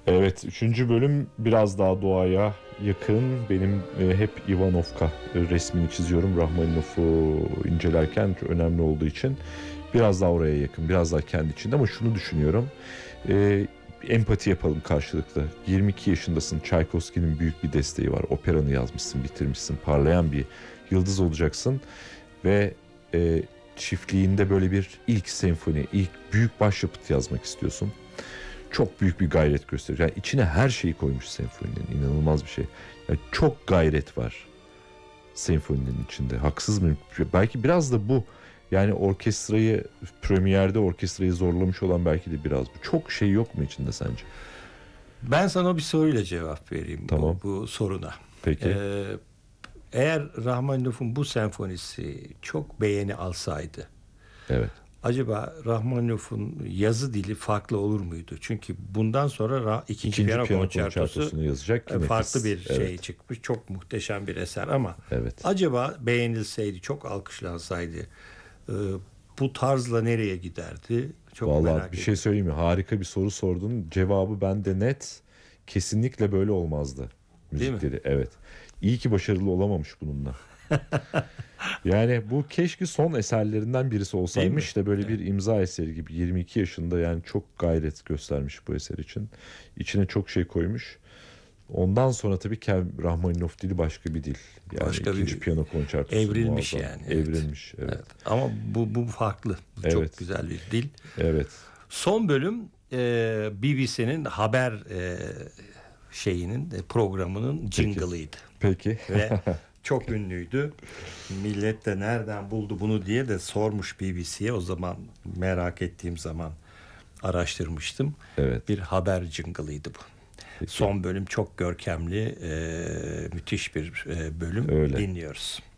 Evet, üçüncü bölüm biraz daha doğaya yakın. Benim hep Ivanovka resmini çiziyorum. Rahmaninov'u incelerken çok önemli olduğu için biraz daha oraya yakın, biraz daha kendi içinde. Ama şunu düşünüyorum, empati yapalım karşılıklı. 22 yaşındasın, Tchaikovsky'nin büyük bir desteği var. Operanı yazmışsın, bitirmişsin, parlayan bir yıldız olacaksın. Ve çiftliğinde böyle bir ilk senfoni, ilk büyük başyapıt yazmak istiyorsun. Çok büyük bir gayret gösteriyor. Yani içine her şeyi koymuş senfoninin. İnanılmaz bir şey. Yani çok gayret var senfoninin içinde. Haksız mıyım? Belki biraz da bu. Yani orkestrayı, premierde orkestrayı zorlamış olan belki de biraz bu. Çok şey yok mu içinde sence? Ben sana bir soruyla cevap vereyim Tamam. bu soruna. Peki. Eğer Rahmaninov'un bu senfonisi çok beğeni alsaydı, Evet. acaba Rahmaninov'un yazı dili farklı olur muydu? Çünkü bundan sonra ikinci İkinci piyano piyano konçertosu konçertosunu yazacak ki farklı nefis. bir şey Evet. çıkmış. Çok muhteşem bir eser ama Evet. acaba beğenilseydi, çok alkışlansaydı bu tarzla nereye giderdi? Çok Vallahi merak bir ediyorum. şey söyleyeyim mi? Harika bir soru sordun. Cevabı bende net. Kesinlikle böyle olmazdı Değil mi? müzikleri. Evet. İyi ki başarılı olamamış bununla. Yani bu keşke son eserlerinden birisi Değil mi? olsaymış da böyle Evet. bir imza eseri gibi, 22 yaşında yani çok gayret göstermiş bu eser için. İçine çok şey koymuş. Ondan sonra tabii Rahmaninov dili başka bir dil. Yani Başka ikinci bir piyano konçertosu evrilmiş muazzam. yani. Evet. Evrilmiş, evet. Evet. Ama bu farklı. Bu çok Evet. güzel bir dil. Evet. Son bölüm BBC'nin haber programının Peki. jingle'ıydı. Peki. Ve çok ünlüydü. Millet de nereden buldu bunu diye de sormuş BBC'ye. O zaman merak ettiğim zaman araştırmıştım. Evet. Bir haber jingle'ıydı bu. Peki. Son bölüm çok görkemli, müthiş bir bölüm. Öyle. Dinliyoruz.